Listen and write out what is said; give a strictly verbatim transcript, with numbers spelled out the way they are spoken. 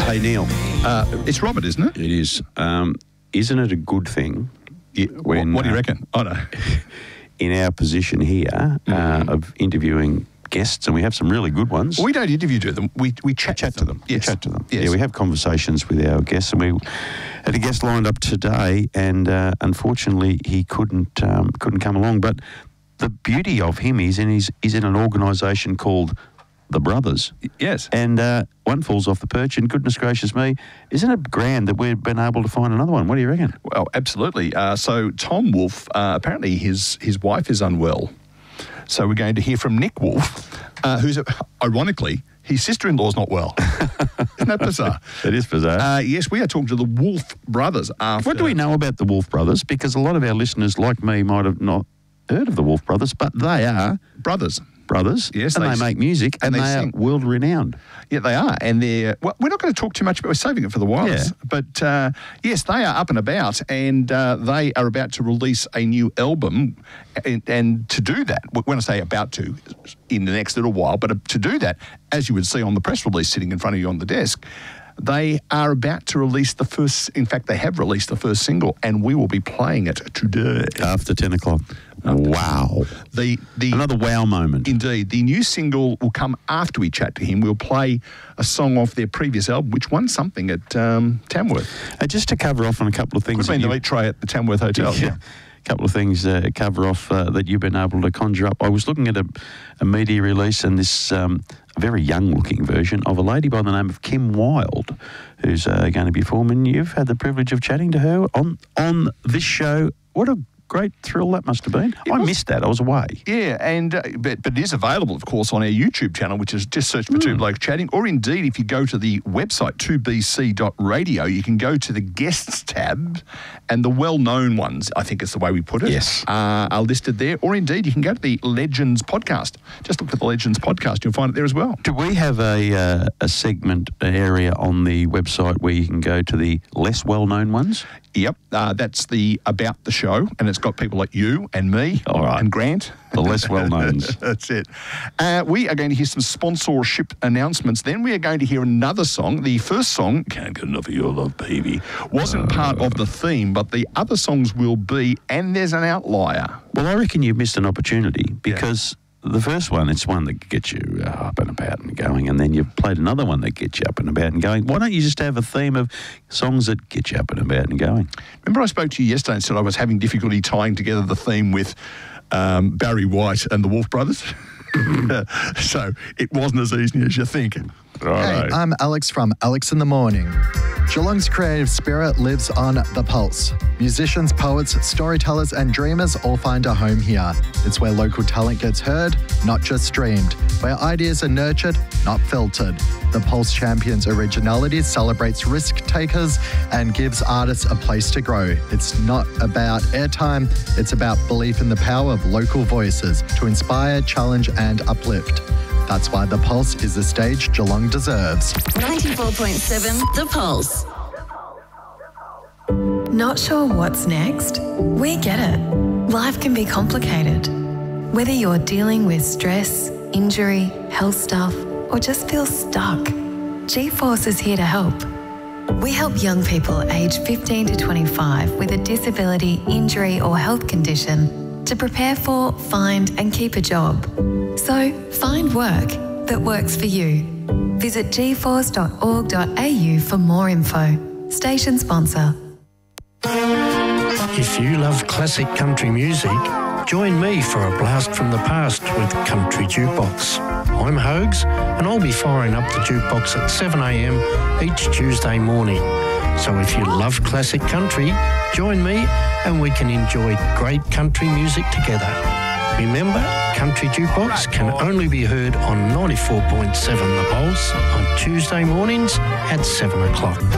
Hey, Neil. Uh, it's Robert, isn't it? It is. Um, isn't it a good thing Yeah, when... what, what do you uh, reckon? Oh, no. in our position here uh, Mm-hmm. of interviewing guests, and we have some really good ones. We don't interview to them. We we chat, chat with to them. Yes. We chat to them. Yes. Yeah, we have conversations with our guests, and we had a guest lined up today, and uh, unfortunately he couldn't um, couldn't come along. But the beauty of him is, in he's, he's in an organisation called The Brothers, Yes. and uh, one falls off the perch. And goodness gracious me, isn't it grand that we've been able to find another one? What do you reckon? Well, absolutely. Uh, so Tom Wolfe, uh, apparently his his wife is unwell. So we're going to hear from Nick Wolfe, uh, who's, ironically, his sister-in-law's not well. Isn't that bizarre? It is bizarre. Uh, yes, we are talking to the Wolfe brothers. After What do we know about the Wolfe brothers? Because a lot of our listeners, like me, might have not heard of the Wolfe brothers, but they are Brothers. brothers, Yes, and they they, s- make music, and, and they they, sing. are world renowned. Yeah, they are. And they're, well, we're not going to talk too much about, we're saving it for the wireless. Yeah. But uh, yes, they are up and about, and uh, they are about to release a new album. And, and to do that, when I say about to, in the next little while, but to do that, as you would see on the press release sitting in front of you on the desk, they are about to release the first, in fact, they have released the first single, and we will be playing it today. After ten o'clock. Wow. The, the, Another wow moment. Indeed. The new single will come after we chat to him. We'll play a song off their previous album, which won something at um, Tamworth. Uh, just to cover off on a couple of things. Could have been that the you- meat tray at the Tamworth Hotel. Yeah. A couple of things uh, cover off uh, that you've been able to conjure up. I was looking at a, a media release, and this um, very young-looking version of a lady by the name of Kim Wilde, who's uh, going to be performing. You've had the privilege of chatting to her on on this show. What a great thrill that must have been. It I was- missed that. I was away. Yeah, and uh, but, but it is available, of course, on our YouTube channel, which is just search for Two Blokes Chatting. Or indeed, if you go to the website, two b c dot radio, you can go to the guests tab, and the well-known ones, I think is the way we put it, Yes. uh, are listed there. Or indeed, you can go to the Legends podcast. Just look for the Legends podcast. You'll find it there as well. Do we have a uh, a segment area on the website where you can go to the less well-known ones? Yep, uh, that's the About the Show, and it's got people like you and me All right. and Grant. The less well-knowns. That's it. Uh, we are going to hear some sponsorship announcements. Then we are going to hear another song. The first song, Can't Get Enough of Your Love, Baby, wasn't part of the theme, but the other songs will be, and there's an outlier. Well, I reckon you've missed an opportunity because the first one, it's one that gets you uh, up and about and going, and then you've played another one that gets you up and about and going. Why don't you just have a theme of songs that get you up and about and going? Remember I spoke to you yesterday and said I was having difficulty tying together the theme with um, Barry White and the Wolfe Brothers? So it wasn't as easy as you think. Hey, I'm Alex from Alex in the Morning. Geelong's creative spirit lives on The Pulse. Musicians, poets, storytellers and dreamers all find a home here. It's where local talent gets heard, not just streamed. Where ideas are nurtured, not filtered. The Pulse champions originality, celebrates risk takers and gives artists a place to grow. It's not about airtime, it's about belief in the power of local voices to inspire, challenge and uplift. That's why The Pulse is the stage Geelong deserves. ninety-four point seven The Pulse. Not sure what's next? We get it. Life can be complicated. Whether you're dealing with stress, injury, health stuff, or just feel stuck, G-Force is here to help. We help young people aged fifteen to twenty-five with a disability, injury, or health condition to prepare for, find, and keep a job. So, find work that works for you. Visit g force dot org dot a u for more info. Station sponsor. If you love classic country music, join me for a blast from the past with Country Jukebox. I'm Hogs, and I'll be firing up the jukebox at seven a m each Tuesday morning. So if you love classic country, join me and we can enjoy great country music together. Remember, Country Jukebox can only be heard on ninety-four point seven The Pulse on Tuesday mornings at seven o'clock.